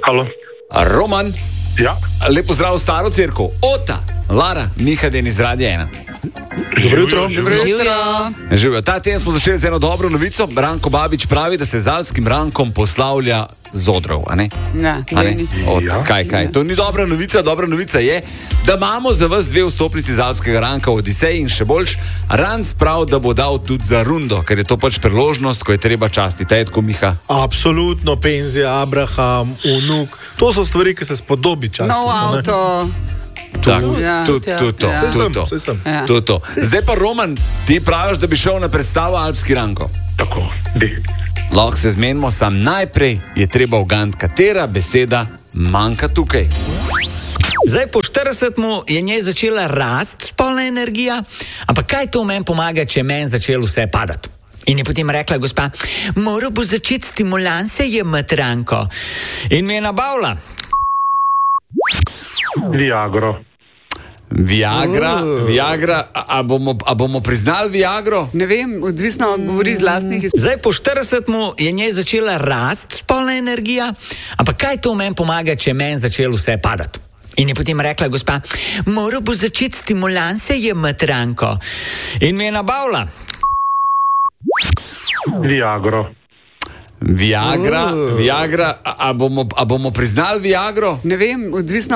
Halo. Roman. Ja. Lepo zdrav v staro cerkev. Ota, Lara, Miha Den iz Radia 1. Dobro jutro. Živijo. Ta teden smo začeli z eno dobro novico. Branko Babič pravi, da se z alpskim rankom poslavlja z Odrov, a ne? Ja, Ja. Kaj? To ni dobra novica. Dobra novica je, da imamo za vas 2 vstopnici z alpskega ranka v Odiseji in še boljš. Ranc prav, da bo dal tudi za rundo, ker je to pač priložnost, ko je treba častiti. Tako, Miha. Absolutno, penzija, Abraham, unuk. To so stvari, ki se spodobi častiti. Nov avto. To. Zdaj pa, Roman, ti praviš, da bi šel na predstavo Alpski ranko. Tako, bi. Lahko se zmenimo, sam najprej je treba ugant, katera beseda manjka tukaj. Zdaj po 40-mu je njej začela rast spolna energija, ampak kaj to meni pomaga, če meni začelo vse padati? In je potem rekla gospa, moral bo začeti stimulanse jemati ranko. In mi je nabavila. Viagra, a bomo priznali Viagro? Ne vem, odvisno govori z lastnih izkušenj. Zdaj po 40-mu je njej začela rast spolna energija, ampak kaj to meni pomaga, če meni začelo vse padati? In je potem rekla gospa, moral bo začeti stimulanse jemati ranko. In mi je nabavila. Viagra, a bomo priznali Viagro? Ne vem, odvisno